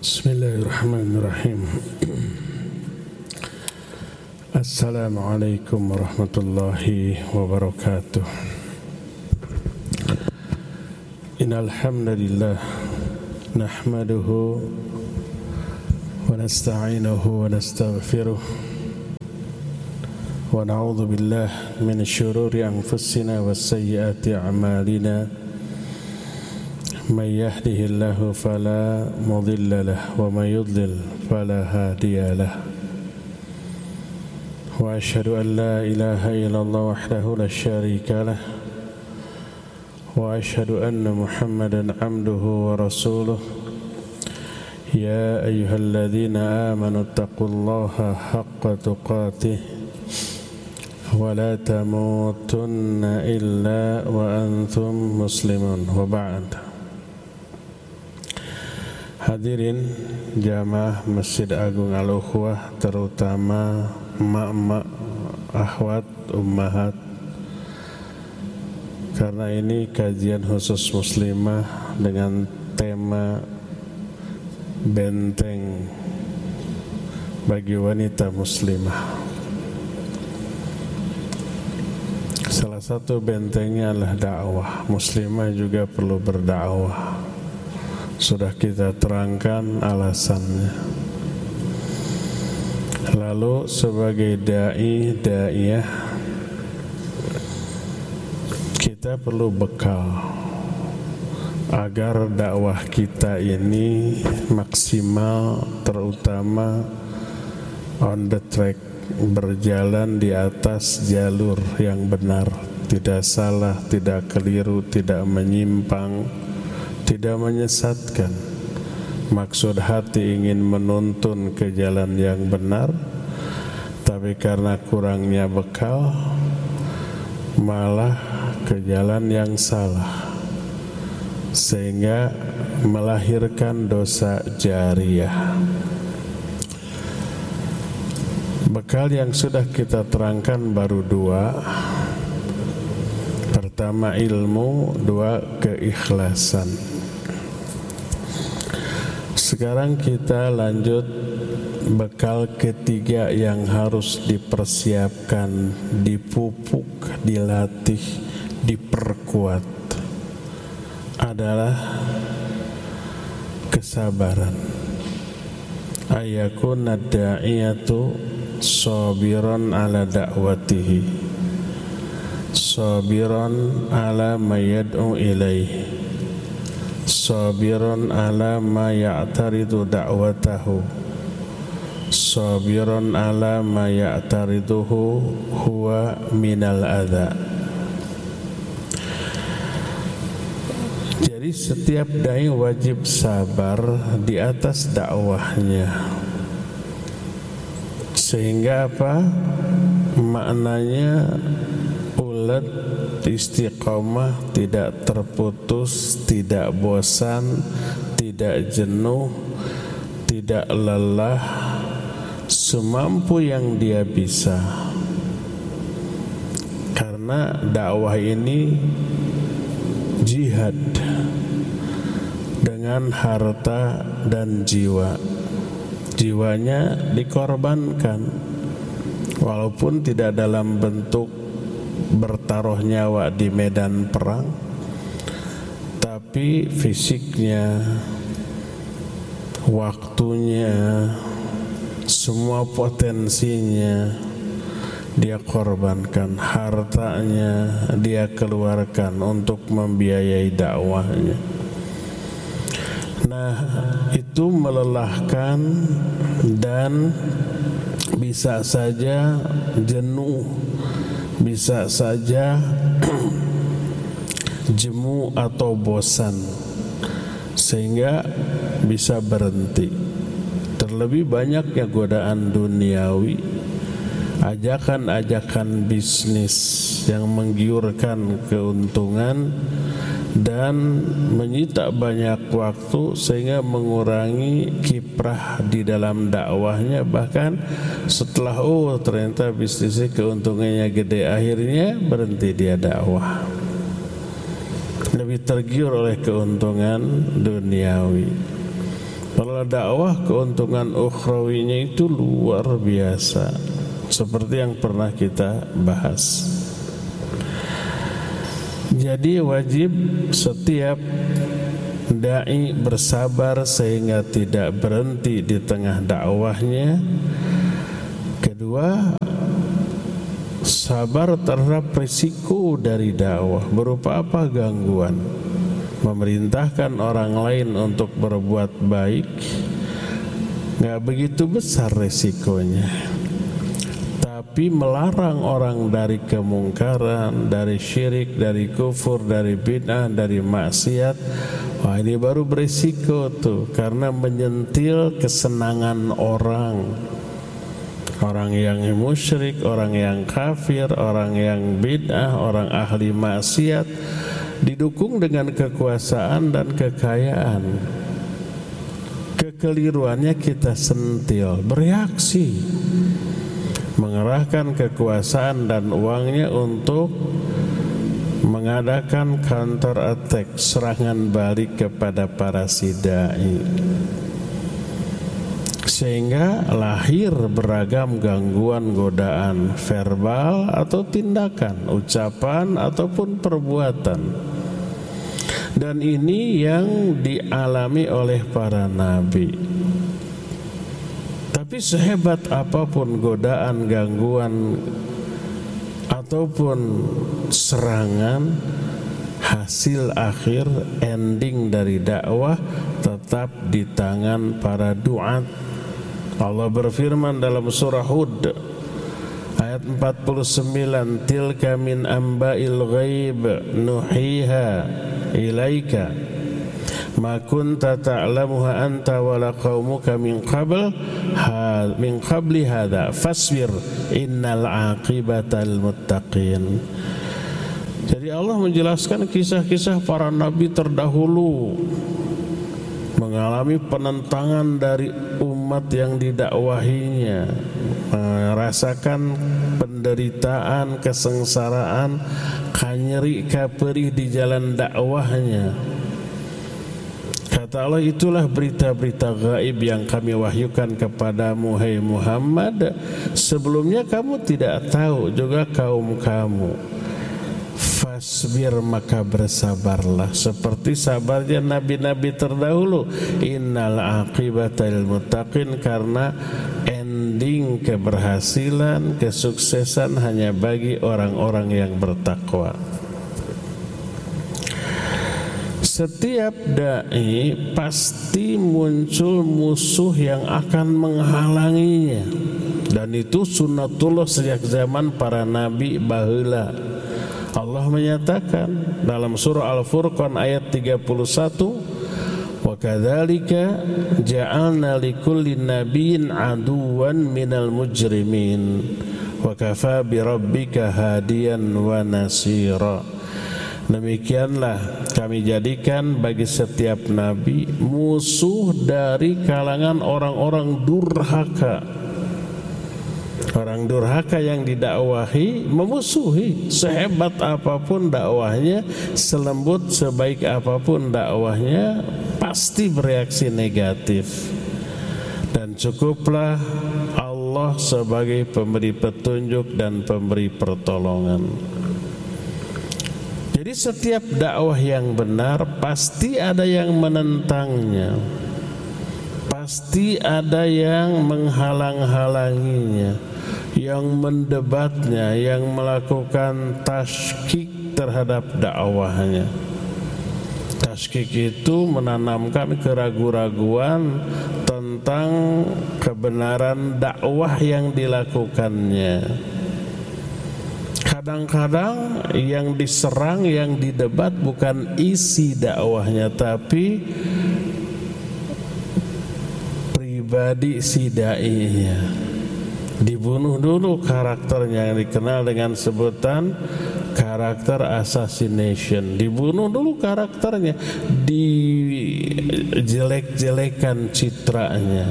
Bismillahirrahmanirrahim. Assalamualaikum warahmatullahi wabarakatuh. Innal hamdalillah nahmaduhu wa nasta'inuhu wa nastaghfiruh wa na'udzu billahi min syururi anfusina wa sayyiati a'malina. من يهده الله فلا مضل له ومن يضلل فلا هادي له وأشهد أن لا إله إلا الله وحده لا شريك له وأشهد أن محمدا عبده ورسوله يا أيها الذين آمنوا اتقوا الله حق تقاته ولا تموتن إلا وأنتم مسلمون وبعد. Hadirin jamaah Masjid Agung Al-Ukhwah, terutama emak-emak, akhwat, ummahat, karena ini kajian khusus muslimah dengan tema benteng bagi wanita muslimah. Salah satu bentengnya adalah dakwah. Muslimah juga perlu berdakwah. Sudah kita terangkan alasannya. Lalu sebagai da'iyah kita perlu bekal agar dakwah kita ini maksimal, terutama on the track, berjalan di atas jalur yang benar, tidak salah, tidak keliru, tidak menyimpang, tidak menyesatkan. Maksud hati ingin menuntun ke jalan yang benar, tapi karena kurangnya bekal malah ke jalan yang salah, sehingga melahirkan dosa jariyah. Bekal yang sudah kita terangkan baru dua. Pertama ilmu, dua keikhlasan. Sekarang kita lanjut bekal ketiga yang harus dipersiapkan, dipupuk, dilatih, diperkuat, adalah kesabaran. Ayakuna da'iyatu sabiran ala da'watihi, sabiran ala ma yad'u ilaihi, sabiran ala ma ya'taridu da'watahu, sabiran ala ma ya'tariduhu huwa minal adha. Jadi setiap dai wajib sabar di atas dakwahnya. Sehingga apa? Maknanya ulet, istiqamah, tidak terputus, tidak bosan, tidak jenuh, tidak lelah, semampu yang dia bisa. Karena dakwah ini jihad dengan harta dan jiwa. Jiwanya dikorbankan, walaupun tidak dalam bentuk bertaruh nyawa di medan perang, tapi fisiknya, waktunya, semua potensinya dia korbankan, hartanya dia keluarkan untuk membiayai dakwahnya. Nah, itu melelahkan dan bisa saja jenuh, bisa saja jemu atau bosan, sehingga bisa berhenti. Terlebih banyaknya godaan duniawi, ajakan-ajakan bisnis yang menggiurkan keuntungan dan menyita banyak waktu, sehingga mengurangi kiprah di dalam dakwahnya. Bahkan setelah ternyata bisnisnya keuntungannya gede, akhirnya berhenti dia dakwah, lebih tergiur oleh keuntungan duniawi. Kalau dakwah keuntungan ukhrawinya itu luar biasa, seperti yang pernah kita bahas. Jadi wajib setiap dai bersabar sehingga tidak berhenti di tengah dakwahnya. Kedua, sabar terhadap risiko dari dakwah. Berupa apa? Gangguan, memerintahkan orang lain untuk berbuat baik, gak begitu besar risikonya. Tapi melarang orang dari kemungkaran, dari syirik, dari kufur, dari bid'ah, dari maksiat, wah ini baru berisiko tuh, karena menyentil kesenangan orang. Orang yang musyrik, orang yang kafir, orang yang bid'ah, orang ahli maksiat, didukung dengan kekuasaan dan kekayaan. Kekeliruannya kita sentil, bereaksi, mengerahkan kekuasaan dan uangnya untuk mengadakan counter attack, serangan balik kepada para dai, sehingga lahir beragam gangguan, godaan verbal atau tindakan, ucapan ataupun perbuatan. Dan ini yang dialami oleh para nabi. Tapi sehebat apapun godaan, gangguan ataupun serangan, hasil akhir ending dari dakwah tetap di tangan para duat. Allah berfirman dalam surah Hud ayat 49, tilka min amba'il ghaib nuhiha ilaika ma kunta ta'lamuha anta wala qaumuka min qabli hadha fasbir innal aqibatal muttaqin. Jadi Allah menjelaskan kisah-kisah para nabi terdahulu mengalami penentangan dari umat yang didakwahinya, merasakan penderitaan, kesengsaraan, kanyeri, kaperih di jalan dakwahnya. Kata Allah, itulah berita-berita gaib yang kami wahyukan kepadamu, hai Muhammad. Sebelumnya kamu tidak tahu, juga kaum kamu. Fasbir, maka bersabarlah seperti sabarnya nabi-nabi terdahulu. Innal aqibatal muttaqin, karena ending keberhasilan, kesuksesan hanya bagi orang-orang yang bertakwa. Setiap dai pasti muncul musuh yang akan menghalanginya, dan itu sunnatullah sejak zaman para nabi baheula. Allah menyatakan dalam surah Al-Furqan ayat 31, wa kadzalika ja'alna likulli nabiyyin aduwan minal mujrimin wa kafa bi rabbika hadiyan wa nasira. Demikianlah kami jadikan bagi setiap nabi musuh dari kalangan orang-orang durhaka. Orang durhaka yang didakwahi memusuhi, sehebat apapun dakwahnya, selembut sebaik apapun dakwahnya, pasti bereaksi negatif. Dan cukuplah Allah sebagai pemberi petunjuk dan pemberi pertolongan. Jadi setiap dakwah yang benar pasti ada yang menentangnya, pasti ada yang menghalang-halanginya, yang mendebatnya, yang melakukan tasykik terhadap dakwahnya. Tasykik itu menanamkan keraguan-raguan tentang kebenaran dakwah yang dilakukannya. Kadang-kadang yang diserang, yang didebat bukan isi dakwahnya, tapi pribadi si dai-nya. Dibunuh dulu karakternya yang dikenal dengan sebutan karakter assassination. Dibunuh dulu karakternya, dijelek-jelekan citranya,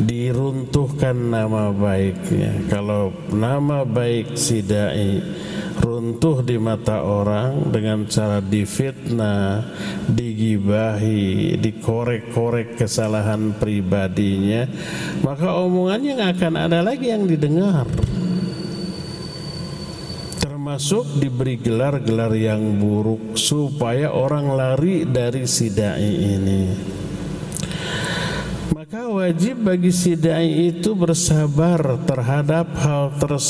diruntuhkan nama baiknya. Kalau nama baik si dai runtuh di mata orang dengan cara difitnah, digibahi, dikorek-korek kesalahan pribadinya, maka omongannya nggak akan ada lagi yang didengar. Termasuk diberi gelar-gelar yang buruk supaya orang lari dari si dai ini. Maka wajib bagi si dai itu bersabar terhadap hal tersebut.